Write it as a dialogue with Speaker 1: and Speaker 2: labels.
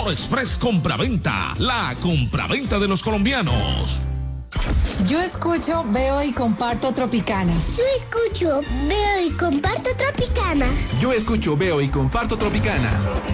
Speaker 1: AgroExpress Compraventa, la compraventa de los colombianos.
Speaker 2: Yo escucho, veo y comparto Tropicana.
Speaker 3: Yo escucho, veo y comparto Tropicana.
Speaker 4: Yo escucho, veo y comparto Tropicana.